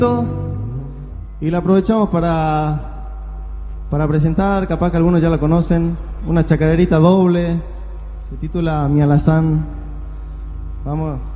Y la aprovechamos para presentar, capaz que algunos ya la conocen, una chacarerita doble, se titula Mi Alazán. Vamos.